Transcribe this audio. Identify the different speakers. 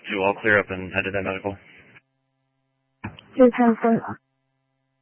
Speaker 1: 2, I'll clear up and head to that medical.
Speaker 2: 210